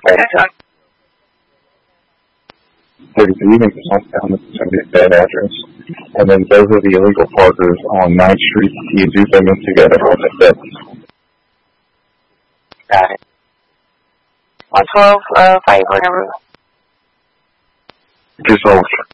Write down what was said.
33 makes a house down that address. And then those are the illegal parkers on 9th Street. You do them together on the 5th. Got it. 112, 5 number. Just hold.